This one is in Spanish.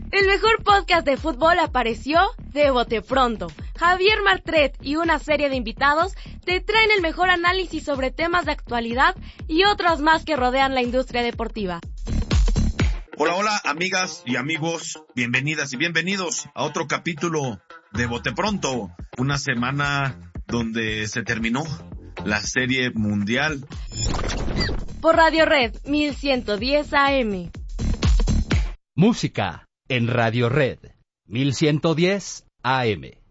El mejor podcast de fútbol apareció de bote pronto. Javier Martret y una serie de invitados te traen el mejor análisis sobre temas de actualidad y otros más que rodean la industria deportiva. Hola, hola, amigas y amigos, bienvenidas y bienvenidos a otro capítulo de Bote Pronto, una semana donde se terminó la Serie Mundial. Por Radio Red 1110 AM. Música en Radio Red 1110 AM.